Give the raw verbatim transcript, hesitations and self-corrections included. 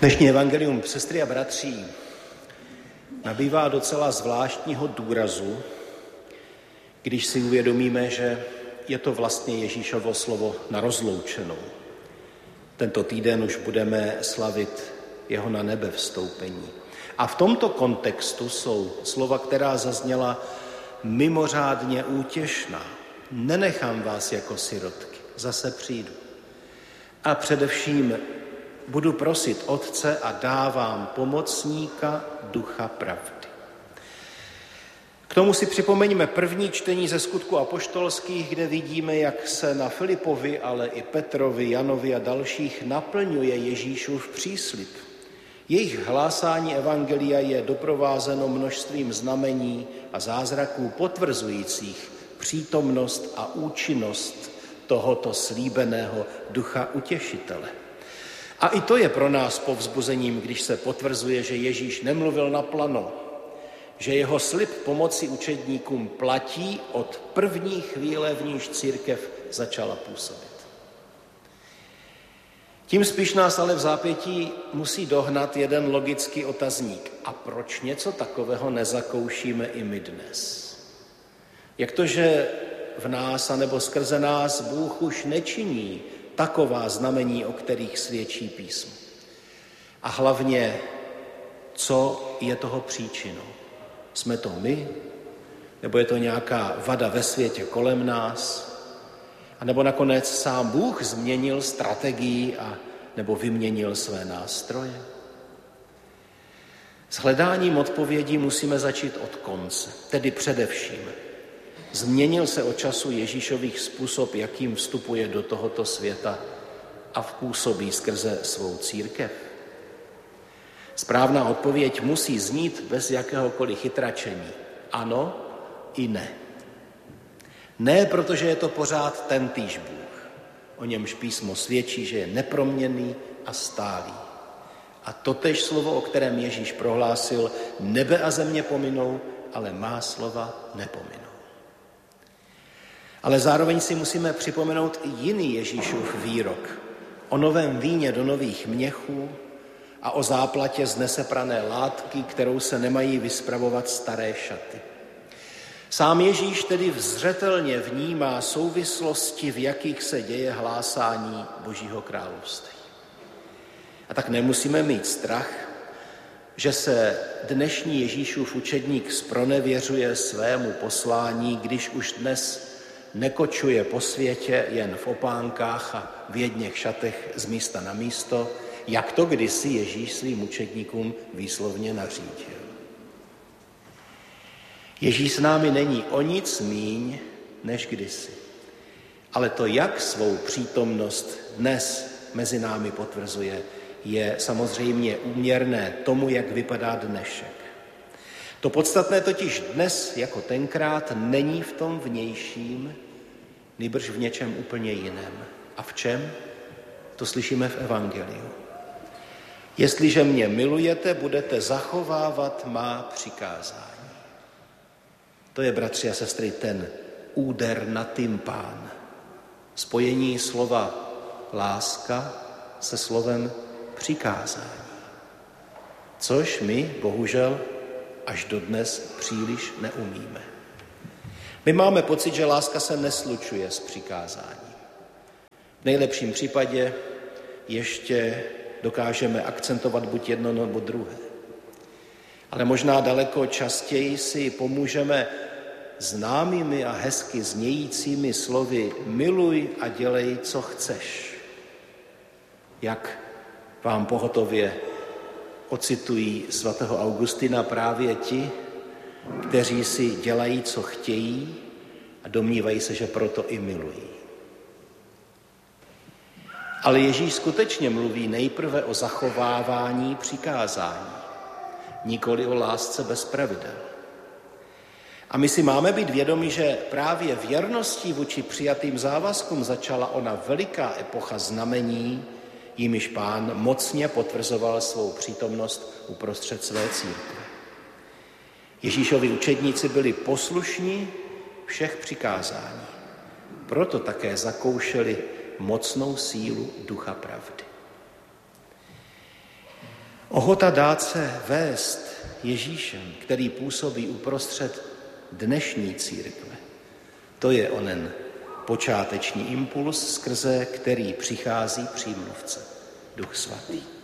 Dnešní evangelium, sestry a bratří, nabývá docela zvláštního důrazu, když si uvědomíme, že je to vlastně Ježíšovo slovo na rozloučenou. Tento týden už budeme slavit jeho na nebe vstoupení. A v tomto kontextu jsou slova, která zazněla, mimořádně útěšná. Nenechám vás jako sirotky, zase přijdu. A především budu prosit Otce a dávám pomocníka Ducha pravdy. K tomu si připomeňme první čtení ze Skutků apoštolských, kde vidíme, jak se na Filipovi, ale i Petrovi, Janovi a dalších naplňuje Ježíšův příslib. Jejich hlásání evangelia je doprovázeno množstvím znamení a zázraků potvrzujících přítomnost a účinnost tohoto slíbeného Ducha Utěšitele. A i to je pro nás povzbuzením, když se potvrzuje, že Ježíš nemluvil naplano, že jeho slib pomoci učedníkům platí od první chvíle, v níž církev začala působit. Tím spíš nás ale v zápětí musí dohnat jeden logický otazník. A proč něco takového nezakoušíme i my dnes? Jak to, že v nás anebo skrze nás Bůh už nečiní taková znamení, o kterých svědčí písmo? A hlavně, co je toho příčinou? Jsme to my? Nebo je to nějaká vada ve světě kolem nás? A nebo nakonec sám Bůh změnil strategii a nebo vyměnil své nástroje? S hledáním odpovědí musíme začít od konce, tedy především. Změnil se od času Ježíšových způsob, jakým vstupuje do tohoto světa a působí skrze svou církev? Správná odpověď musí znít bez jakéhokoliv chytračení. Ano i ne. Ne, protože je to pořád tentýž Bůh. O němž písmo svědčí, že je neproměnný a stálý. A totéž slovo, o kterém Ježíš prohlásil, nebe a země pominou, ale má slova nepominou. Ale zároveň si musíme připomenout i jiný Ježíšův výrok o novém víně do nových měchů a o záplatě z neseprané látky, kterou se nemají vyspravovat staré šaty. Sám Ježíš tedy vzřetelně vnímá souvislosti, v jakých se děje hlásání Božího království. A tak nemusíme mít strach, že se dnešní Ježíšův učedník zpronevěřuje svému poslání, když už dnes nekočuje po světě jen v opánkách a v jedněch šatech z místa na místo, jak to kdysi Ježíš svým učedníkům výslovně nařídil. Ježíš s námi není o nic míň než kdysi. Ale to, jak svou přítomnost dnes mezi námi potvrzuje, je samozřejmě úměrné tomu, jak vypadá dnešek. To podstatné totiž dnes jako tenkrát není v tom vnějším, nýbrž v něčem úplně jiném. A v čem? To slyšíme v evangeliu. Jestliže mě milujete, budete zachovávat má přikázání. To je, bratři a sestry, ten úder na tympán. Spojení slova láska se slovem přikázání. Což my, bohužel, až dodnes příliš neumíme. My máme pocit, že láska se neslučuje s přikázáním. V nejlepším případě ještě dokážeme akcentovat buď jedno nebo druhé. Ale možná daleko častěji si pomůžeme známými a hezky znějícími slovy miluj a dělej, co chceš. Jak vám pohotově ocitují svatého Augustina právě ti, kteří si dělají, co chtějí a domnívají se, že proto i milují. Ale Ježíš skutečně mluví nejprve o zachovávání přikázání, nikoli o lásce bez pravidel. A my si máme být vědomi, že právě věrností vůči přijatým závazkům začala ona veliká epocha znamení, jimiž Pán mocně potvrzoval svou přítomnost uprostřed své církve. Ježíšovi učedníci byli poslušní všech přikázání. Proto také zakoušeli mocnou sílu Ducha pravdy. Ochota dát se vést Ježíšem, který působí uprostřed dnešní církve, to je onen počáteční impuls, skrze který přichází přímluvce, Duch Svatý.